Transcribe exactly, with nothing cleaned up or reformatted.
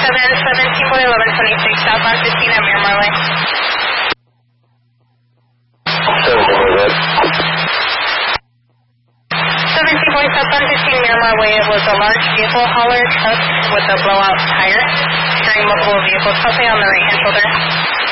seven, seventeen boy, eleven twenty-six, southbound fifteen at Miramar Way. seventeen boy, southbound fifteen Miramar Way. It was a large vehicle hauler truck with a blowout tire carrying multiple vehicles, probably on the right hand shoulder.